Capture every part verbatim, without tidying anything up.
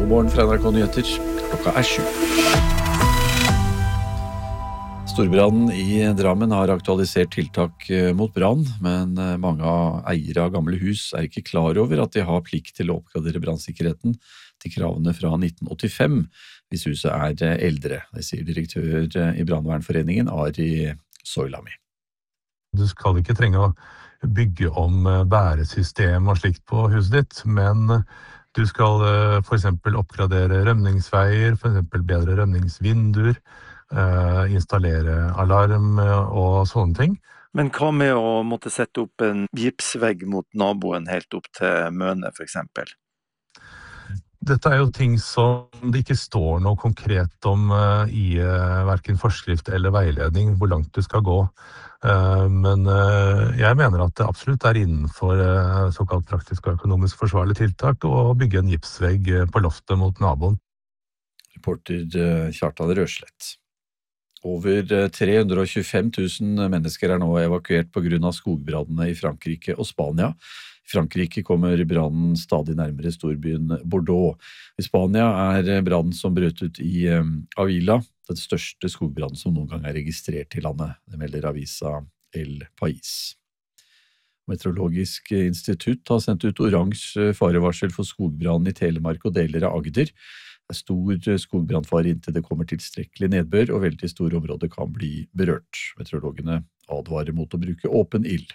God morgen fra N R K Nyheter. Klokka er sju. Storbrannen i Drammen har aktualisert tiltak mot brann, men mange av eiere av gamle hus er ikke klar over at de har plikt til å oppgradere brannsikkerheten til kravene fra nitten åttifem hvis huset er eldre. Det sier direktør i Brannvernforeningen Ari Soilami. Du skal ikke trenge å bygge om bæresystem og slikt på huset ditt, men du skal for eksempel oppgradere rømningsveier, for eksempel bedre rømningsvinduer, installere alarm og sånne ting. Men hva med å måtte sette opp en gipsvegg mot naboen helt opp til Møne, for eksempel? Dette er jo ting som det ikke står noe konkret om i hverken forskrift eller veiledning, hvor langt du skal gå. Men jeg mener at det absolutt er innenfor såkalt praktisk og økonomisk forsvarlig tiltak å bygge en gipsvegg på loftet mot naboen. Reporter Kjartan Røslett. Over tre hundre og tjuefem tusen mennesker er nå evakuert på grunn av skogbrannene i Frankrike og Spania. I Frankrike kommer brannen stadig nærmere storbyen Bordeaux. I Spania er brannen som brøt ut i Avila den største skogbrannen som noen gang er registrert i landet. Det melder avisa El País. Meteorologisk institutt har sendt ut oransje farevarsel for skogbrannen i Telemark og deler av Agder. Det er stor skogbrannfare inntil det kommer tilstrekkelig nedbør, og veldig store områder kan bli berørt. Meteorologene advarer mot å bruke åpen ild.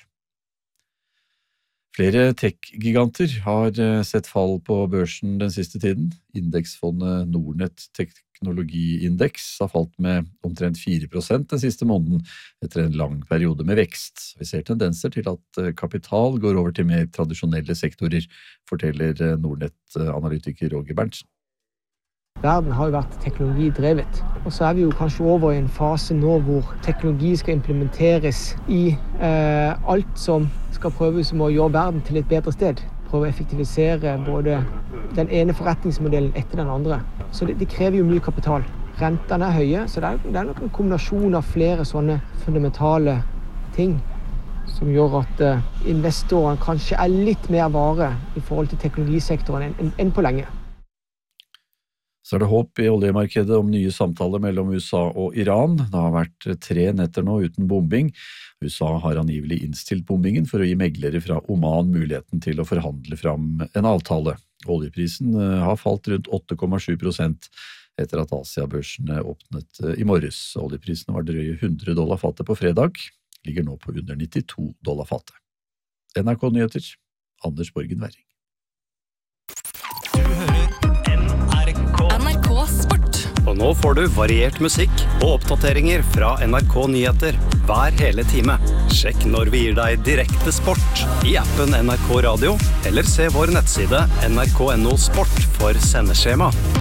Flere tech-giganter har sett fall på børsen den siste tiden. Indeksfondet Nordnet Teknologiindeks har falt med omtrent fire prosent den siste måneden etter en lang periode med vekst. Vi ser tendenser til at kapital går over til mer tradisjonelle sektorer, forteller Nordnet-analytiker Roger Berntsen. Verden har jo vært teknologidrevet, og så er vi jo kanskje over i en fase nå hvor teknologi skal implementeres i eh, alt som skal prøves om å gjøre verden til et bedre sted. Prøve å effektivisere både den ene forretningsmodellen etter den andre. Så det, det krever jo mye kapital. Rentene er høye, så det er, det er nok en kombinasjon av flere sånne fundamentale ting som gjør at eh, investorene kanskje er litt mer vare i forhold til teknologisektoren enn, enn, enn på lenge. Så er det håp i oljemarkedet om nye samtaler mellom U S A og Iran. Det har vært tre netter nå uten bombing. U S A har angivelig innstilt bombingen for å gi meglere fra Oman muligheten til å forhandle fram en avtale. Oljeprisen har falt rundt åtte komma sju prosent etter at Asia-børsene åpnet i morges. Oljeprisen var drøye hundre dollar fatet på fredag, ligger nå på under nittito dollar fatet. N R K Nyheter, Anders Borgen Werring. Og nå får du variert musikk og oppdateringer fra N R K Nyheter hver hele time. Sjekk når vi gir deg direkte sport i appen N R K Radio, eller se vår nettside N R K punktum no sport for sendeskjema.